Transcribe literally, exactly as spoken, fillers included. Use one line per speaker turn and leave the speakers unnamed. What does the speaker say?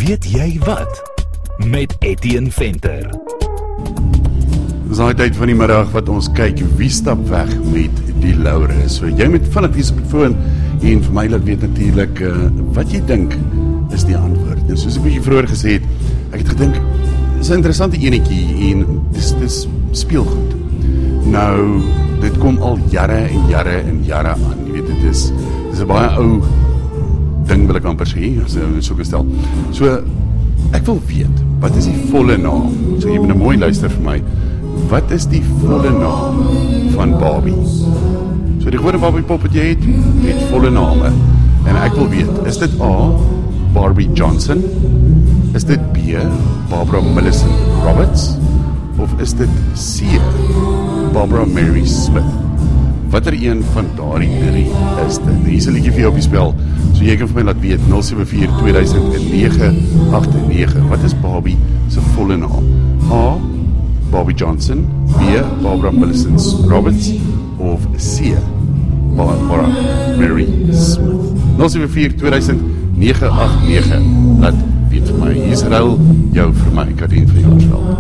Weet jy wat? Met Etienne Venter.
Dis daai tyd van die middag wat ons kyk wie stap weg met die laure. So jy moet vinnig wees op die foon en vir my laat weet natuurlik uh, wat jy dink is die antwoord. En soos ek bietjie vroeër gesê het, ek het gedink dis 'n interessante enetjie en dis dis speelgoed. Nou dit kom al jare en jare en jare aan. Jy weet dit is dis 'n baie ou ding wil ek amper sê, as ek so gestel. So ek wil weet, wat is die volle naam? So jy moet nou mooi luister vir my. Wat is die volle naam van Barbie? So die gewone Barbie pop wat jy het, het volle name. En ek wil weet, is dit A, Barbie Johnson? Is dit B, Barbara Millicent Roberts? Of is dit C, Barbara Mary Smith? Watter een van daardie drie is dit? Hier is 'n liedjie vir jou op die spel, so jy kan vir my laat weet, nul sewe vier twee nege agt nege. Wat is Barbie se volle naam? A, Barbie Johnson, B, Barbara Millicent Roberts, of C, Barbara Mary Smith. nul sewe vier twee nege agt nege. Laat weet vir my. Hier is Raul, jou vir my Kadien van Jaarsveld.